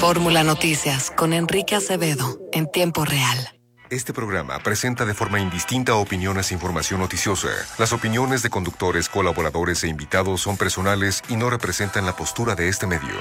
Fórmula Noticias con Enrique Acevedo, en tiempo real. Este programa presenta de forma indistinta opiniones e información noticiosa. Las opiniones de conductores, colaboradores e invitados son personales y no representan la postura de este medio.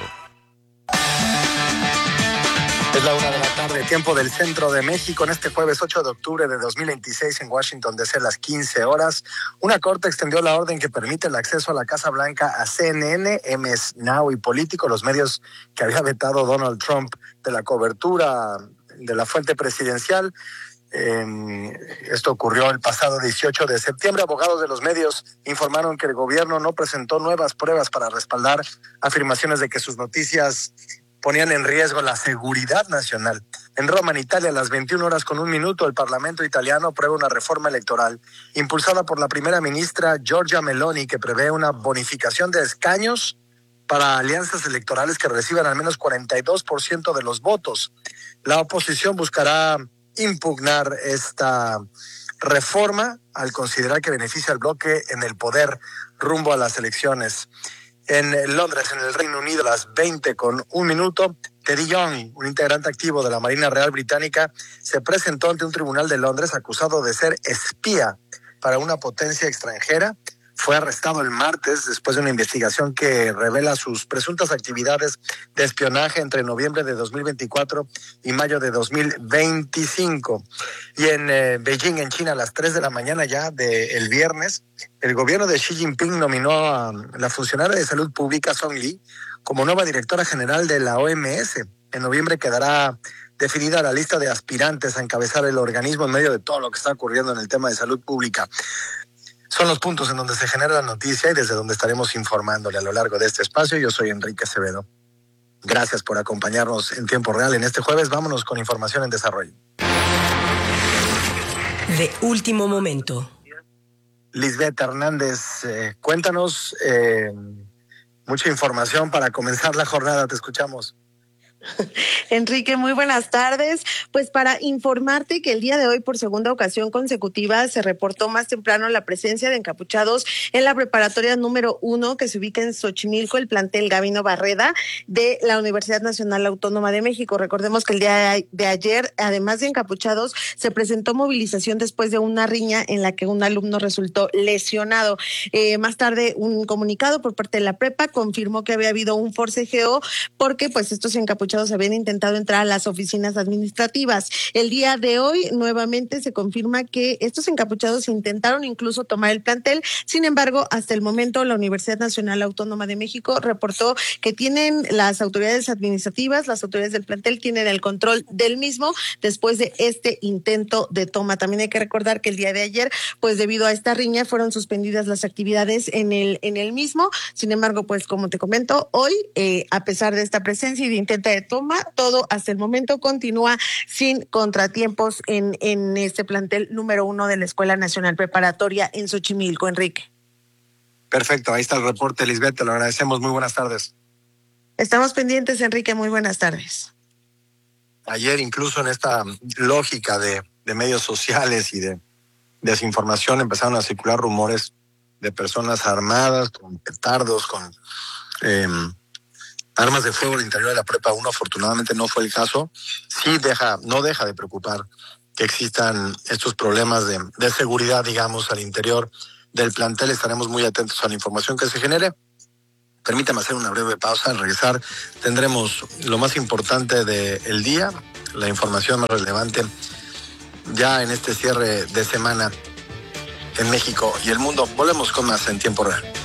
Es la 1:00 p.m, tiempo del centro de México, en este jueves 8 de octubre de 2026 en Washington, D.C., las 15 horas. Una corte extendió la orden que permite el acceso a la Casa Blanca a CNN, MS Now y Político, los medios que había vetado Donald Trump de la cobertura de la fuente presidencial. Esto ocurrió el pasado 18 de septiembre. Abogados de los medios informaron que el gobierno no presentó nuevas pruebas para respaldar afirmaciones de que sus noticias ponían en riesgo la seguridad nacional. En Roma, en Italia, a las 21:01, el Parlamento italiano aprueba una reforma electoral impulsada por la primera ministra Giorgia Meloni que prevé una bonificación de escaños para alianzas electorales que reciban al menos 42% de los votos. La oposición buscará impugnar esta reforma al considerar que beneficia al bloque en el poder rumbo a las elecciones. En Londres, en el Reino Unido, a las 20:01, Teddy Young, un integrante activo de la Marina Real Británica, se presentó ante un tribunal de Londres acusado de ser espía para una potencia extranjera. Fue arrestado el martes después de una investigación que revela sus presuntas actividades de espionaje entre noviembre de 2024 y mayo de 2025. Y en Beijing, en China, a las 3 de la mañana ya del viernes, el gobierno de Xi Jinping nominó a la funcionaria de salud pública Song Li como nueva directora general de la OMS. En noviembre quedará definida la lista de aspirantes a encabezar el organismo en medio de todo lo que está ocurriendo en el tema de salud pública. Son los puntos en donde se genera la noticia y desde donde estaremos informándole a lo largo de este espacio. Yo soy Enrique Acevedo. Gracias por acompañarnos en tiempo real en este jueves. Vámonos con información en desarrollo. De último momento. Lisbeth Hernández, cuéntanos mucha información para comenzar la jornada. Te escuchamos. Enrique, muy buenas tardes. Pues para informarte que el día de hoy, por segunda ocasión consecutiva, se reportó más temprano la presencia de encapuchados en la preparatoria número 1 que se ubica en Xochimilco, el plantel Gabino Barreda de la Universidad Nacional Autónoma de México. Recordemos que el día de ayer, además de encapuchados, se presentó movilización después de una riña en la que un alumno resultó lesionado. Más tarde, un comunicado por parte de la prepa confirmó que había habido un forcejeo porque pues estos encapuchados habían intentado entrar a las oficinas administrativas. El día de hoy nuevamente se confirma que estos encapuchados intentaron incluso tomar el plantel. Sin embargo, hasta el momento la Universidad Nacional Autónoma de México reportó que tienen las autoridades administrativas, las autoridades del plantel tienen el control del mismo después de este intento de toma. También hay que recordar que el día de ayer, pues debido a esta riña, fueron suspendidas las actividades en el mismo. Sin embargo, pues como te comento, hoy, a pesar de esta presencia y de intento de toma, todo hasta el momento continúa sin contratiempos en este plantel número 1 de la Escuela Nacional Preparatoria en Xochimilco, Enrique. Perfecto, ahí está el reporte, Lisbeth, te lo agradecemos. Muy buenas tardes. Estamos pendientes, Enrique, muy buenas tardes. Ayer, incluso en esta lógica de medios sociales y de desinformación, empezaron a circular rumores de personas armadas con petardos, con armas de fuego al interior de la prepa 1. Afortunadamente no fue el caso. Sí no deja de preocupar que existan estos problemas de seguridad, digamos, al interior del plantel. Estaremos muy atentos a la información que se genere. Permítame hacer una breve pausa. Al regresar tendremos lo más importante del día, la información más relevante ya en este cierre de semana en México y el mundo. Volvemos con más en tiempo real.